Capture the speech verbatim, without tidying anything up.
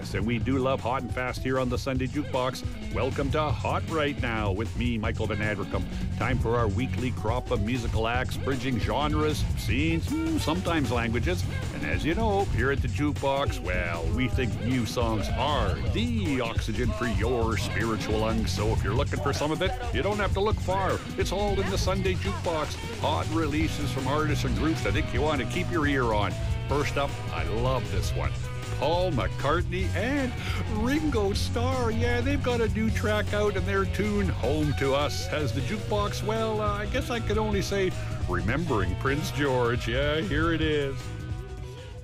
Yes, and we do love hot and fast here on the Sunday Jukebox. Welcome to Hot Right Now with me, Michael Van Adricum. Time for our weekly crop of musical acts, bridging genres, scenes, hmm, sometimes languages. And as you know, here at the Jukebox, well, we think new songs are the oxygen for your spiritual lungs. So if you're looking for some of it, you don't have to look far. It's all in the Sunday Jukebox. Hot releases from artists and groups I think you want to keep your ear on. First up, I love this one. Paul McCartney and Ringo Starr. Yeah, they've got a new track out and their tune, Home to Us, has the jukebox. Well, uh, I guess I could only say, remembering Prince George. Yeah, here it is.